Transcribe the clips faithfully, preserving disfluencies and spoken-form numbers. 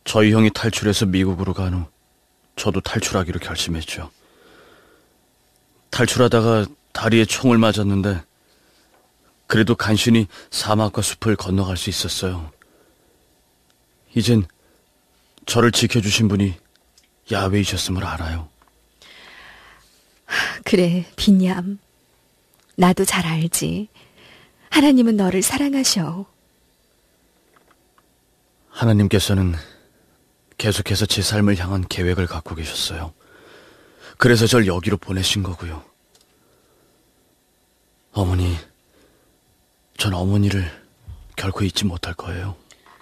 저희 형이 탈출해서 미국으로 간 후 저도 탈출하기로 결심했죠. 탈출하다가 다리에 총을 맞았는데 그래도 간신히 사막과 숲을 건너갈 수 있었어요. 이젠 저를 지켜주신 분이 야훼이셨음을 알아요. 그래, 빈얌. 나도 잘 알지. 하나님은 너를 사랑하셔. 하나님께서는 계속해서 제 삶을 향한 계획을 갖고 계셨어요. 그래서 절 여기로 보내신 거고요. 어머니, 전 어머니를 결코 잊지 못할 거예요.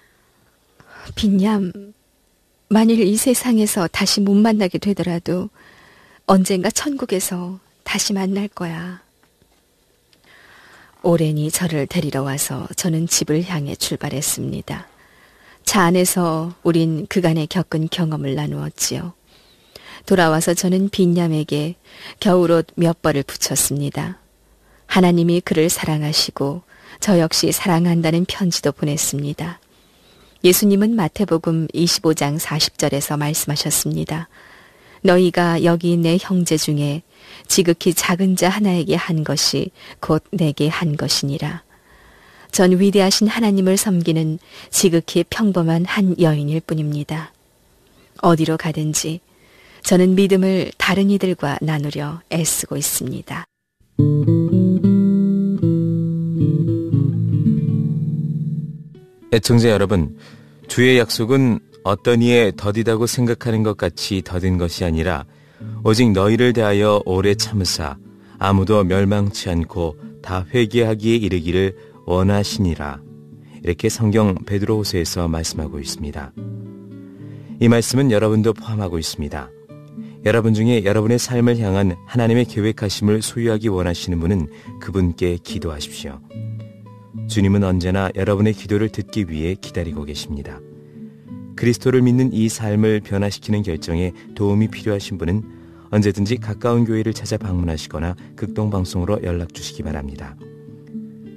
빈얌, 만일 이 세상에서 다시 못 만나게 되더라도 언젠가 천국에서 다시 만날 거야. 오랜이 저를 데리러 와서 저는 집을 향해 출발했습니다. 차 안에서 우린 그간에 겪은 경험을 나누었지요. 돌아와서 저는 빈얌에게 겨울옷 몇 벌을 붙였습니다. 하나님이 그를 사랑하시고 저 역시 사랑한다는 편지도 보냈습니다. 예수님은 마태복음 이십오 장 사십 절에서 말씀하셨습니다. 너희가 여기 내 형제 중에 지극히 작은 자 하나에게 한 것이 곧 내게 한 것이니라. 전 위대하신 하나님을 섬기는 지극히 평범한 한 여인일 뿐입니다. 어디로 가든지 저는 믿음을 다른 이들과 나누려 애쓰고 있습니다. 애청자 여러분, 주의 약속은 어떤 이에 더디다고 생각하는 것 같이 더딘 것이 아니라 오직 너희를 대하여 오래 참으사 아무도 멸망치 않고 다 회개하기에 이르기를 원하시니라. 이렇게 성경 베드로후서에서 말씀하고 있습니다. 이 말씀은 여러분도 포함하고 있습니다. 여러분 중에 여러분의 삶을 향한 하나님의 계획하심을 소유하기 원하시는 분은 그분께 기도하십시오. 주님은 언제나 여러분의 기도를 듣기 위해 기다리고 계십니다. 그리스도를 믿는 이 삶을 변화시키는 결정에 도움이 필요하신 분은 언제든지 가까운 교회를 찾아 방문하시거나 극동방송으로 연락 주시기 바랍니다.